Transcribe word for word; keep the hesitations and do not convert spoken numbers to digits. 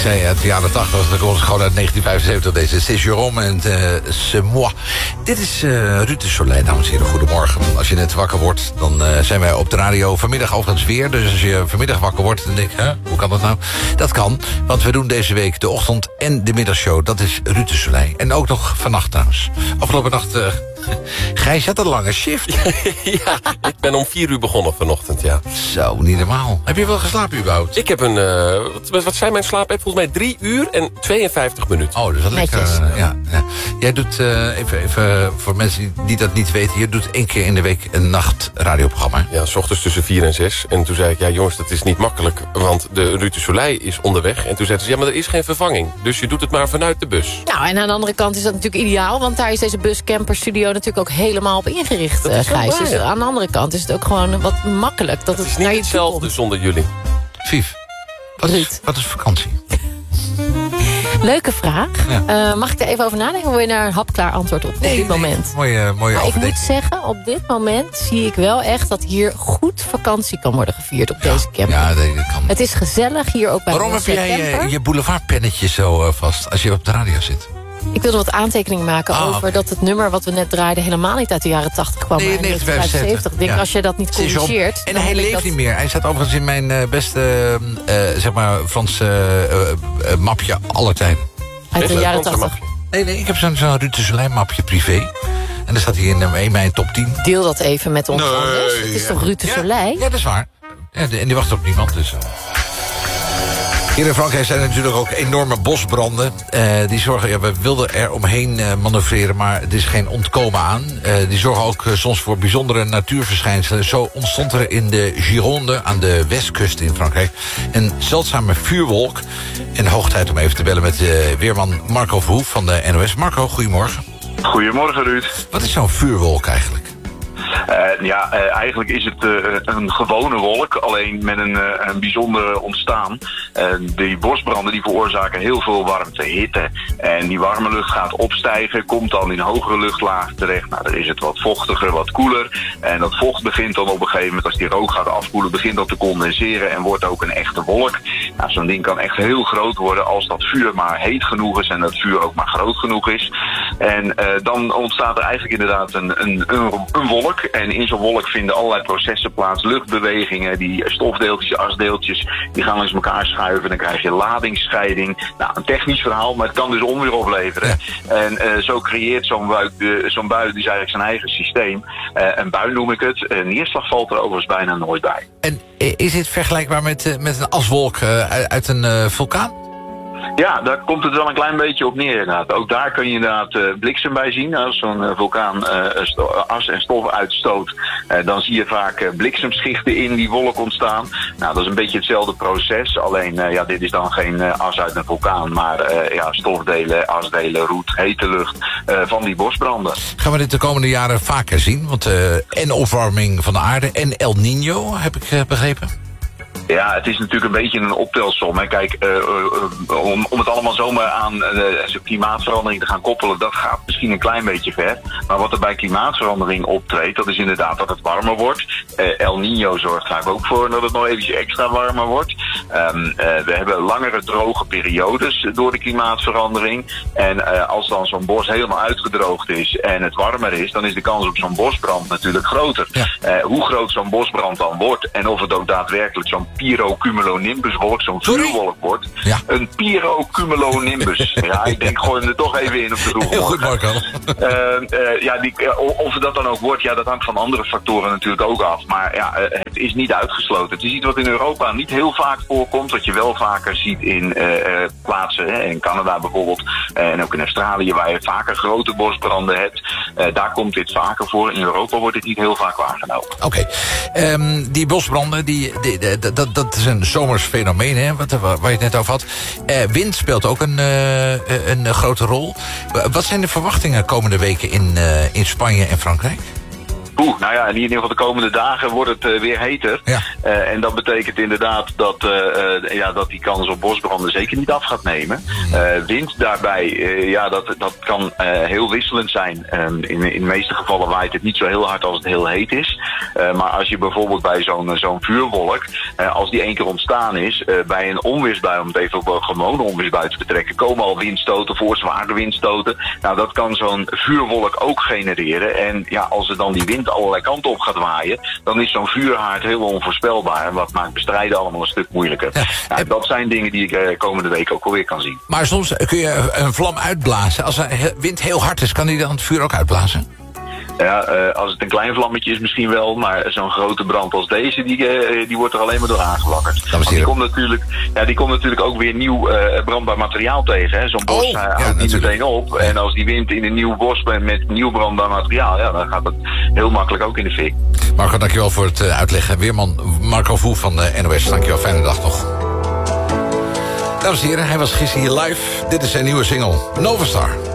zei uit de jaren tachtig, dat komt gewoon uit negentien vijfenzeventig, deze C'est Jérôme en uh, C'est moi. Dit is uh, Ruud de Soleil, dames en heren, goedemorgen. Als je net wakker wordt, dan uh, zijn wij op de radio vanmiddag overigens weer. Dus als je vanmiddag wakker wordt, dan denk ik, huh, hoe kan dat nou? Dat kan, want we doen deze week de ochtend- en de middagshow. Dat is Ruud de Soleil. En ook nog vannacht trouwens. Afgelopen nacht... Uh, Gijs had een lange shift. Ja, ik ben om vier uur begonnen vanochtend, ja. Zo, niet normaal. Heb je wel geslapen überhaupt? Ik heb een, uh, wat, wat zijn mijn slaap? Volgens mij drie uur en tweeënvijftig minuten. Oh, dus dat lekker. Uh, ja, ja. Jij doet, uh, even, even voor mensen die dat niet weten... je doet één keer in de week een nachtradioprogramma. Ja, 's ochtends tussen vier en zes. En toen zei ik, ja jongens, dat is niet makkelijk. Want de Ruud de Soleil is onderweg. En toen zeiden ze, ja, maar er is geen vervanging. Dus je doet het maar vanuit de bus. Nou, en aan de andere kant is dat natuurlijk ideaal... want daar is deze buscamperstudio natuurlijk ook helemaal op ingericht, uh, Gijs. Dus aan de andere kant is het ook gewoon wat makkelijk dat het, het is niet naar je hetzelfde komt. Zonder jullie. Vief, wat is, wat is vakantie? Leuke vraag. Ja. Uh, mag ik er even over nadenken? Of wil je daar een hapklaar antwoord op op nee, dit nee, moment? Mooie, mooie maar ik moet zeggen, op dit moment zie ik wel echt... dat hier goed vakantie kan worden gevierd op ja, deze camper. Ja, dat kan. Het is gezellig hier ook bij Waarom heb jij je, je boulevardpennetje zo uh, vast als je op de radio zit? Ik wilde wat aantekeningen maken oh, over okay. dat het nummer wat we net draaiden... helemaal niet uit de jaren tachtig kwam, nee, maar in negentien vijfenzeventig. Ik denk, ja. Als je dat niet corrigeert... En hij leeft dat... niet meer. Hij staat overigens in mijn uh, beste uh, zeg maar Franse uh, uh, mapje aller tijden. Uit de jaren tachtig? Nee, nee, ik heb zo'n zo Ruud de Soleil mapje privé. En daar staat hij in, uh, in mijn top tien. Deel dat even met ons. Nee, anders. Het is ja. toch Ruud de Soleil? Ja, ja, dat is waar. Ja, en die wacht op niemand, dus... Uh. Hier in Frankrijk zijn er natuurlijk ook enorme bosbranden. Uh, die zorgen, ja, we wilden er omheen uh, manoeuvreren, maar er is geen ontkomen aan. Uh, die zorgen ook uh, soms voor bijzondere natuurverschijnselen. Zo ontstond er in de Gironde, aan de westkust in Frankrijk... een zeldzame vuurwolk. En hoog tijd om even te bellen met uh, weerman Marco Verhoef van de N O S. Marco, goedemorgen. Goedemorgen, Ruud. Wat is zo'n vuurwolk eigenlijk? Uh, ja, uh, eigenlijk is het uh, een gewone wolk, alleen met een, uh, een bijzonder ontstaan. Uh, die bosbranden die veroorzaken heel veel warmte, hitte. En die warme lucht gaat opstijgen, komt dan in hogere luchtlagen terecht. Nou, dan is het wat vochtiger, wat koeler. En dat vocht begint dan op een gegeven moment, als die rook gaat afkoelen, begint dat te condenseren en wordt ook een echte wolk. Nou, zo'n ding kan echt heel groot worden als dat vuur maar heet genoeg is en dat vuur ook maar groot genoeg is. En uh, dan ontstaat er eigenlijk inderdaad een, een, een, een wolk. En in zo'n wolk vinden allerlei processen plaats. Luchtbewegingen, die stofdeeltjes, asdeeltjes, die gaan langs elkaar schuiven. Dan krijg je ladingsscheiding. Nou, een technisch verhaal, maar het kan dus onweer opleveren. Ja. En uh, zo creëert zo'n bui, uh, zo'n bui dus eigenlijk zijn eigen systeem. Uh, een bui noem ik het. Uh, neerslag valt er overigens bijna nooit bij. En is dit vergelijkbaar met, uh, met een aswolk uh, uit een uh, vulkaan? Ja, daar komt het wel een klein beetje op neer inderdaad. Ook daar kun je inderdaad uh, bliksem bij zien. Als zo'n uh, vulkaan uh, as en stof uitstoot, uh, dan zie je vaak uh, bliksemschichten in die wolk ontstaan. Nou, dat is een beetje hetzelfde proces. Alleen, uh, ja, dit is dan geen uh, as uit een vulkaan, maar uh, ja, stofdelen, asdelen, roet, hete lucht uh, van die bosbranden. Gaan we dit de komende jaren vaker zien? Want uh, en opwarming van de aarde en El Niño, heb ik uh, begrepen. Ja, het is natuurlijk een beetje een optelsom. Hè. Kijk, uh, uh, om, om het allemaal zomaar aan uh, klimaatverandering te gaan koppelen, dat gaat misschien een klein beetje ver. Maar wat er bij klimaatverandering optreedt, dat is inderdaad dat het warmer wordt. Uh, El Niño zorgt vaak ook voor dat het nog eventjes extra warmer wordt. Um, uh, we hebben langere droge periodes door de klimaatverandering. En uh, als dan zo'n bos helemaal uitgedroogd is en het warmer is, dan is de kans op zo'n bosbrand natuurlijk groter. Ja. Uh, hoe groot zo'n bosbrand dan wordt en of het ook daadwerkelijk zo'n pyrocumulonimbuswolk, zo'n vuurwolk wordt. Ja. Een pyrocumulonimbus. Ja, ik denk, gooi hem er toch even in op de vroege Heel goed, Marco. Uh, uh, ja, die, uh, of het dat dan ook wordt, ja, dat hangt van andere factoren natuurlijk ook af. Maar ja, uh, het is niet uitgesloten. Het is iets wat in Europa niet heel vaak voorkomt, wat je wel vaker ziet in uh, uh, plaatsen, hè, in Canada bijvoorbeeld, uh, en ook in Australië, waar je vaker grote bosbranden hebt. Uh, daar komt dit vaker voor. In Europa wordt dit niet heel vaak waargenomen. Oké. Okay. Um, die bosbranden, die, die, die, die, dat, dat is een zomers fenomeen, hè, wat, waar je het net over had. Uh, wind speelt ook een, uh, een grote rol. Wat zijn de verwachtingen komende weken in, uh, in Spanje en Frankrijk? Poeh, nou ja, in ieder geval de komende dagen wordt het uh, weer heter. Ja. Uh, en dat betekent inderdaad dat, uh, uh, ja, dat die kans op bosbranden zeker niet af gaat nemen. Uh, wind daarbij, uh, ja, dat, dat kan uh, heel wisselend zijn. Um, in, in de meeste gevallen waait het niet zo heel hard als het heel heet is. Uh, maar als je bijvoorbeeld bij zo'n zo'n vuurwolk, uh, als die één keer ontstaan is, uh, bij een onweersbui, om het even op een gewone onweersbui te betrekken, komen al windstoten voor, zware windstoten. Nou, dat kan zo'n vuurwolk ook genereren. En ja, als er dan die wind allerlei kanten op gaat waaien, dan is zo'n vuurhaard heel onvoorspelbaar. En wat maakt bestrijden allemaal een stuk moeilijker. Ja. Ja, dat zijn dingen die ik uh, komende week ook alweer kan zien. Maar soms kun je een vlam uitblazen. Als de wind heel hard is, kan die dan het vuur ook uitblazen? Ja, uh, als het een klein vlammetje is misschien wel, maar zo'n grote brand als deze, die, uh, die wordt er alleen maar door aangewakkerd. Want die komt natuurlijk, ja, die komt natuurlijk ook weer nieuw uh, brandbaar materiaal tegen. Zo'n bos oh, uh, houdt ja, niet meteen op. En als die wind in een nieuw bos bent met nieuw brandbaar materiaal, ja, dan gaat het heel makkelijk ook in de fik. Marco, dankjewel voor het uh, uitleggen. Weerman Marco Voe van de N O S. Dankjewel, fijne dag nog. Dames en heren, hij was gisteren hier live. Dit is zijn nieuwe single, Novastar.